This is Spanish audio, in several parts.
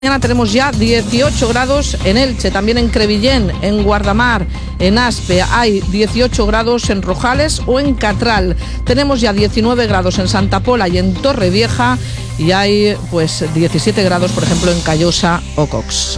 Mañana tenemos ya 18 grados en Elche, también en Crevillén, en Guardamar, en Aspe, hay 18 grados en Rojales o en Catral. Tenemos ya 19 grados en Santa Pola y en Torrevieja y hay 17 grados, por ejemplo, en Callosa o Cox.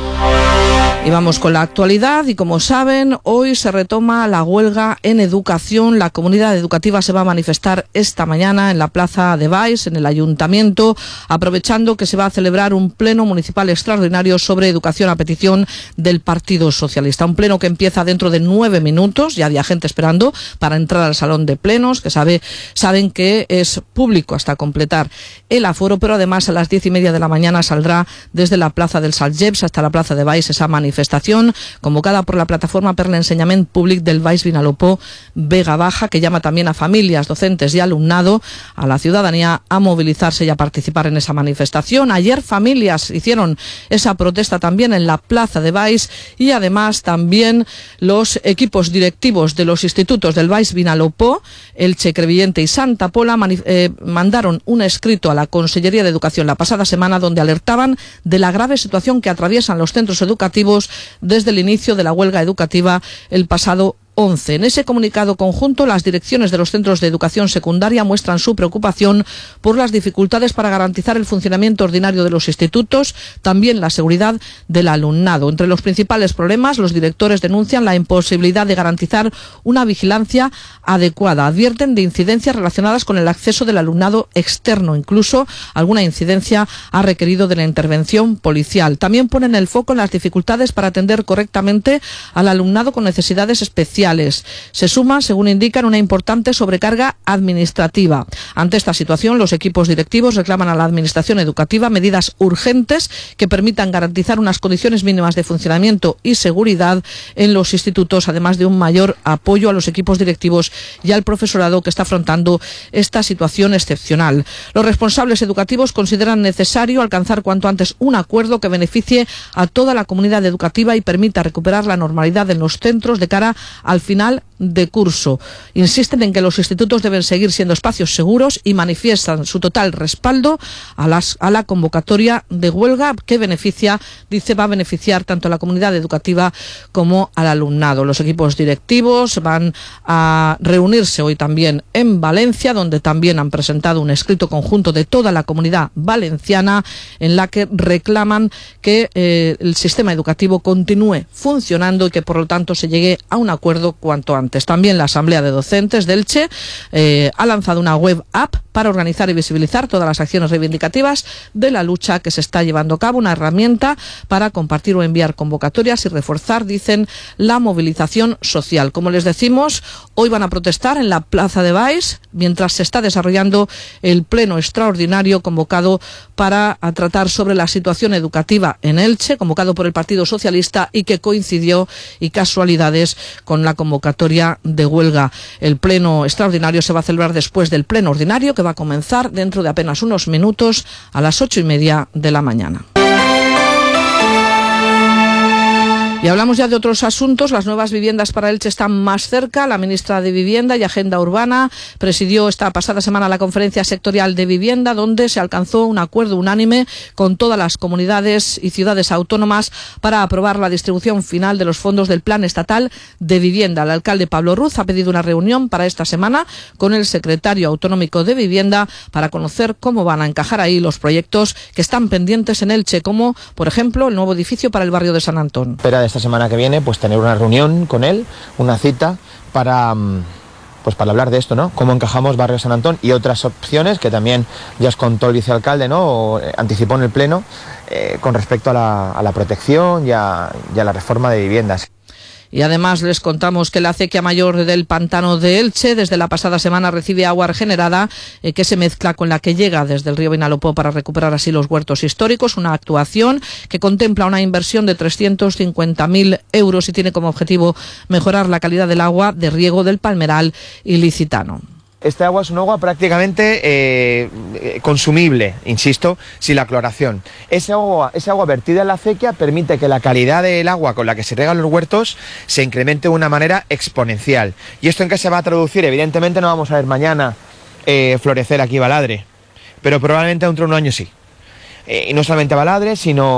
Y vamos con la actualidad y como saben, hoy se retoma la huelga en educación. La comunidad educativa se va a manifestar esta mañana en la Plaza de Baix, en el Ayuntamiento, aprovechando que se va a celebrar un pleno municipal extraordinario sobre educación a petición del Partido Socialista. Un pleno que empieza dentro de 9 minutos, ya había gente esperando para entrar al salón de plenos, que saben que es público hasta completar el aforo, pero además a las 10:30 de la mañana saldrá desde la Plaza del Salgeps hasta la Plaza de Baix esa manifestación convocada por la plataforma per l'ensenyament públic del Baix Vinalopó Vega Baja, que llama también a familias, docentes y alumnado, a la ciudadanía, a movilizarse y a participar en esa manifestación. Ayer familias hicieron esa protesta también en la Plaza de Baix y además también los equipos directivos de los institutos del Baix Vinalopó, Elche, Crevillente y Santa Pola mandaron un escrito a la Consellería de Educación la pasada semana donde alertaban de la grave situación que atraviesan los centros educativos desde el inicio de la huelga educativa el pasado 11. En ese comunicado conjunto, las direcciones de los centros de educación secundaria muestran su preocupación por las dificultades para garantizar el funcionamiento ordinario de los institutos, también la seguridad del alumnado. Entre los principales problemas, los directores denuncian la imposibilidad de garantizar una vigilancia adecuada. Advierten de incidencias relacionadas con el acceso del alumnado externo. Incluso alguna incidencia ha requerido de la intervención policial. También ponen el foco en las dificultades para atender correctamente al alumnado con necesidades especiales. Se suma, según indican, una importante sobrecarga administrativa. Ante esta situación, los equipos directivos reclaman a la Administración educativa medidas urgentes que permitan garantizar unas condiciones mínimas de funcionamiento y seguridad en los institutos, además de un mayor apoyo a los equipos directivos y al profesorado que está afrontando esta situación excepcional. Los responsables educativos consideran necesario alcanzar cuanto antes un acuerdo que beneficie a toda la comunidad educativa y permita recuperar la normalidad en los centros de cara al final de curso. Insisten en que los institutos deben seguir siendo espacios seguros y manifiestan su total respaldo a la convocatoria de huelga que va a beneficiar tanto a la comunidad educativa como al alumnado. Los equipos directivos van a reunirse hoy también en Valencia, donde también han presentado un escrito conjunto de toda la comunidad valenciana en la que reclaman que el sistema educativo continúe funcionando y que por lo tanto se llegue a un acuerdo cuanto antes. También la Asamblea de Docentes de Elche ha lanzado una web app para organizar y visibilizar todas las acciones reivindicativas de la lucha que se está llevando a cabo, una herramienta para compartir o enviar convocatorias y reforzar, dicen, la movilización social. Como les decimos, hoy van a protestar en la Plaza de Baix mientras se está desarrollando el pleno extraordinario convocado para tratar sobre la situación educativa en Elche, convocado por el Partido Socialista y que coincidió, y casualidades, con la convocatoria de huelga. El pleno extraordinario se va a celebrar después del pleno ordinario, que va a comenzar dentro de apenas unos minutos a las 8:30 de la mañana. Y hablamos ya de otros asuntos. Las nuevas viviendas para Elche están más cerca. La ministra de Vivienda y Agenda Urbana presidió esta pasada semana la conferencia sectorial de vivienda, donde se alcanzó un acuerdo unánime con todas las comunidades y ciudades autónomas para aprobar la distribución final de los fondos del Plan Estatal de Vivienda. El alcalde Pablo Ruz ha pedido una reunión para esta semana con el secretario autonómico de Vivienda para conocer cómo van a encajar ahí los proyectos que están pendientes en Elche, como, por ejemplo, el nuevo edificio para el barrio de San Antón. Esta semana que viene, tener una reunión con él, una cita para hablar de esto, ¿no? Cómo encajamos Barrio San Antón y otras opciones que también ya os contó el vicealcalde, ¿no? O anticipó en el pleno con respecto a la protección y a la reforma de viviendas. Y además les contamos que la acequia mayor del pantano de Elche desde la pasada semana recibe agua regenerada que se mezcla con la que llega desde el río Vinalopó para recuperar así los huertos históricos, una actuación que contempla una inversión de 350.000 euros y tiene como objetivo mejorar la calidad del agua de riego del Palmeral ilicitano. Este agua es un agua prácticamente consumible, insisto, sin la cloración. Ese agua vertida en la acequia permite que la calidad del agua con la que se riegan los huertos se incremente de una manera exponencial. ¿Y esto en qué se va a traducir? Evidentemente no vamos a ver mañana florecer aquí baladre, pero probablemente dentro de un año sí. y no solamente a Baladre, sino